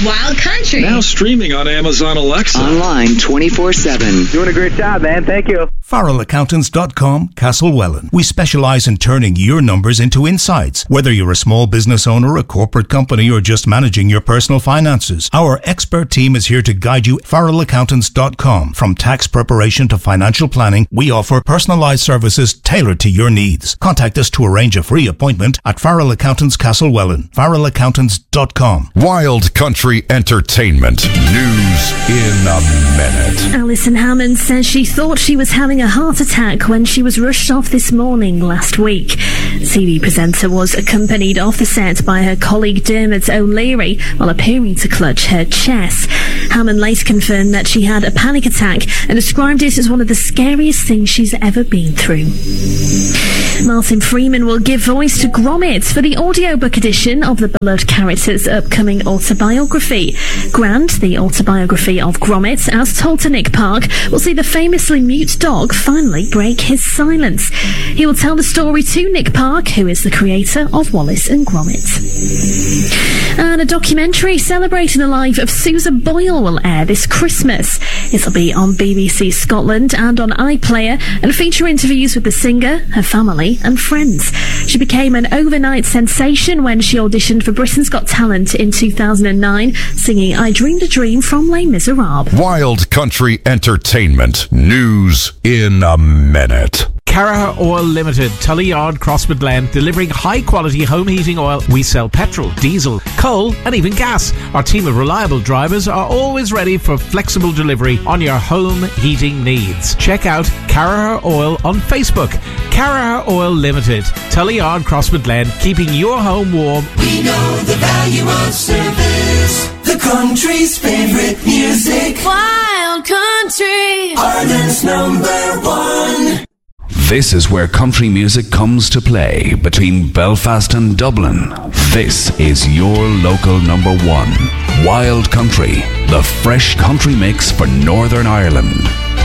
Wild Country. Now streaming on Amazon Alexa. Online 24/7. Doing a great job, man. Thank you. FarrellAccountants.com, Castlewellan. We specialize in turning your numbers into insights. Whether you're a small business owner, a corporate company, or just managing your personal finances, our expert team is here to guide you. FarrellAccountants.com. From tax preparation to financial planning, we offer personalized services tailored to your needs. Contact us to arrange a free appointment at Farrell Accountants Castlewellan. FarrellAccountants.com. Wild Country Entertainment. News in a minute. Alison Hammond says she thought she was having a heart attack when she was rushed off this morning last week. TV presenter was accompanied off the set by her colleague Dermot O'Leary while appearing to clutch her chest. Hammond later confirmed that she had a panic attack and described it as one of the scariest things she's ever been through. Martin Freeman will give voice to Gromit for the audiobook edition of the beloved character's upcoming autobiography. Grant, the autobiography of Gromit, as told to Nick Park, will see the famously mute dog finally break his silence. He will tell the story to Nick Park, who is the creator of Wallace and Gromit. And a documentary celebrating the life of Susan Boyle will air this Christmas. It'll be on BBC Scotland and on iPlayer and feature interviews with the singer, her family and friends. She became an overnight sensation when she auditioned for Britain's Got Talent in 2009, singing I Dreamed a Dream from Les Miserables. Wild Country Entertainment. News in a minute. Caraher Oil Limited, Tully Yard, Crosswood Glen, delivering high-quality home heating oil. We sell petrol, diesel, coal and even gas. Our team of reliable drivers are always ready for flexible delivery on your home heating needs. Check out Caraher Oil on Facebook. Caraher Oil Limited, Tully Yard, Crosswood Glen, keeping your home warm. We know the value of service. The country's favorite music. Wild Country, Ireland's #1. This is where country music comes to play between Belfast and Dublin. This is your local #1. Wild Country, the fresh country mix for Northern Ireland.